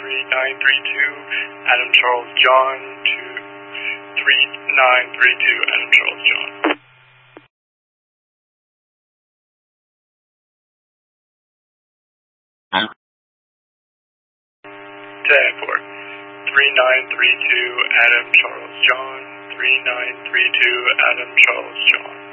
3932 Adam Charles John to 3932 Adam Charles John. 10-4. 3932 Adam Charles John, 3932 Adam Charles John.